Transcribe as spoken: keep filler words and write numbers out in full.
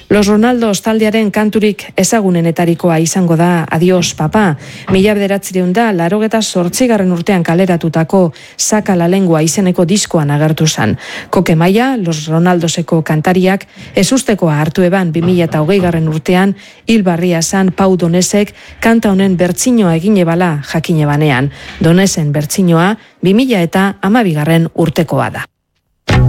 Los Ronaldos taldearen kanturik ezagunenetarikoa izango da Adiós Papa. Mila bederatzireun da, larogeta zortzigarren urtean kaleratutako Saka la lengua izeneko diskoan agertu zan. Koke Maia, Los Ronaldoseko kantariak, ezustekoa hartu eban bi mila eta hogeigarren urtean, hilbarria zan Pau Donesek kanta honen bertsinoa egine bala jakine banean. Donesen bertsinoa bi mila eta hamabigarren urtekoa da.